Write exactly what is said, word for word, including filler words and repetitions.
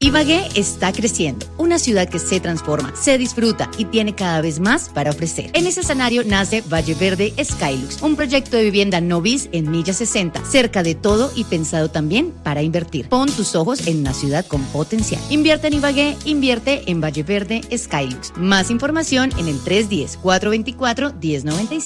Ibagué está creciendo, una ciudad que se transforma, se disfruta y tiene cada vez más para ofrecer. En ese escenario nace Valle Verde Skylux, un proyecto de vivienda no bis en Milla sesenta, cerca de todo y pensado también para invertir. Pon tus ojos en una ciudad con potencial. Invierte en Ibagué, invierte en Valle Verde Skylux. Más información en el tres uno cero, cuatro dos cuatro, uno cero nueve cinco.